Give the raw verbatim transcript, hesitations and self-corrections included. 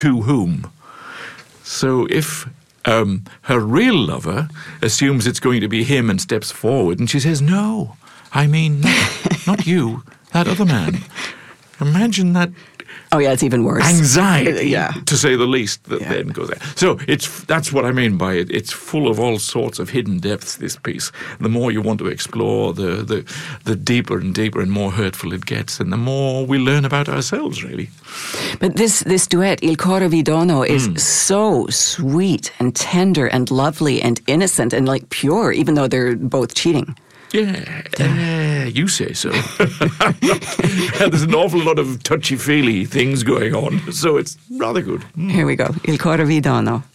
to whom? So if um, her real lover assumes it's going to be him and steps forward, and she says, no, I mean, not, not you, that other man. Imagine that. Oh, yeah, it's even worse. Anxiety, yeah. to say the least, that yeah. then goes there. So it's that's what I mean by it. It's full of all sorts of hidden depths, this piece. The more you want to explore, the, the, the deeper and deeper and more hurtful it gets, and the more we learn about ourselves, really. But this, this duet, Il coro vi dono, is Mm. so sweet and tender and lovely and innocent and like pure, even though they're both cheating. Yeah, uh, you say so. There's an awful lot of touchy-feely things going on, so it's rather good. Here we go. Il coro vi dono.